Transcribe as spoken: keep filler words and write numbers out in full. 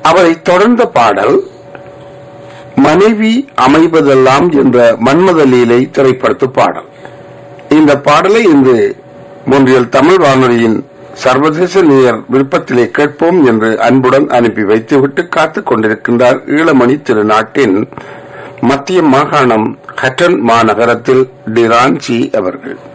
அவரை தொடர்ந்த பாடல் மனைவி அமைவதெல்லாம் என்ற மன்மத லீலை திரைப்படத்து பாடல். இந்த பாடலை இன்று மொன்றியல் தமிழ் வானொலியின் சர்வதேச நேயர் விருப்பத்திலே கேட்போம் என்று அன்புடன் அனுப்பி வைத்துவிட்டு காத்துக் கொண்டிருக்கின்றார் ஈழமணி திருநாட்டின் மத்திய மாகாணம் ஹட்டன் மாநகரத்தில் டிரான்சி அவர்கள்.